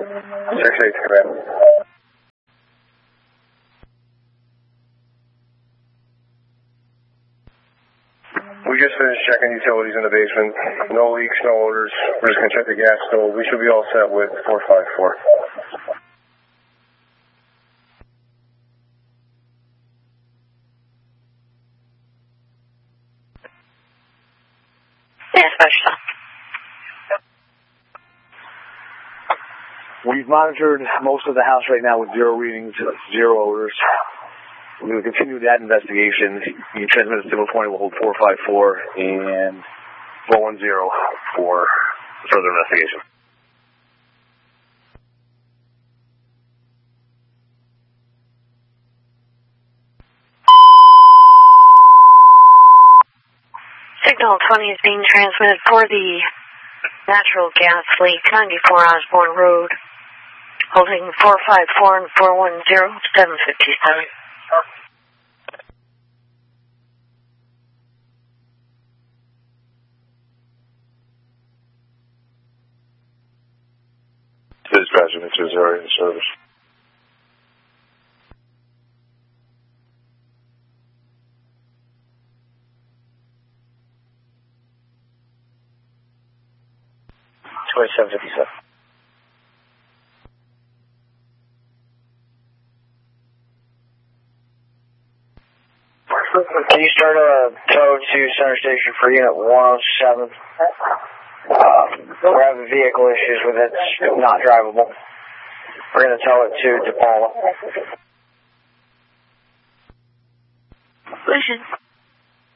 6-8, command. We just finished checking utilities in the basement. No leaks, no odors. We're just going to check the gas stove. We should be all set with 454. Yes, Special. We've monitored most of the house right now with 0 readings, 0 odors. We're going to continue that investigation. You transmit a signal 20, we'll hold 454 and 410 for further investigation. Signal 20 is being transmitted for the natural gas leak, 94 Osborne Road, holding 454 and 410, 757. Dispatcher, Mr. Missouri in service. Can you start a tow to Center Station for Unit 107? We're having vehicle issues with it. It's not drivable. We're going to tow it to DePaula. Listen.